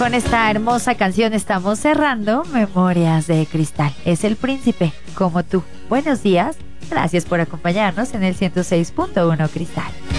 Con esta hermosa canción estamos cerrando Memorias de Cristal. Es el príncipe, como tú. Buenos días. Gracias por acompañarnos en el 106.1 Cristal.